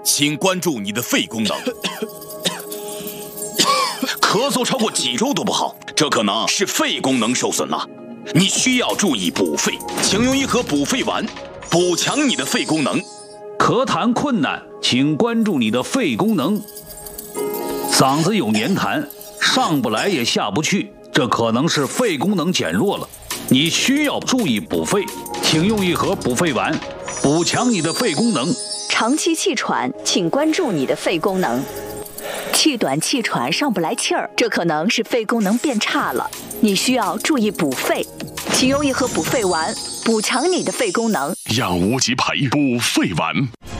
请关注你的肺功能。咳嗽超过几周都不好，这可能是肺功能受损了。你需要注意补肺，请用一盒补肺丸，补强你的肺功能。 咳痰困难，请关注你的肺功能。嗓子有黏痰，上不来也下不去，这可能是肺功能减弱了。你需要注意补肺，请用一盒补肺丸，补强你的肺功能。 长期气喘，请关注你的肺功能。气短气喘上不来气儿，这可能是肺功能变差了，你需要注意补肺，请用一盒补肺丸，补强你的肺功能。 养无极培补肺丸。